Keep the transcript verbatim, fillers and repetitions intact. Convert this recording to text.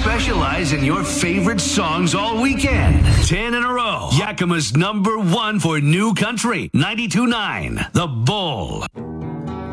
specialize in your favorite songs all weekend. Ten in a row. Yakima's number one for new country. ninety-two point nine. The Bull.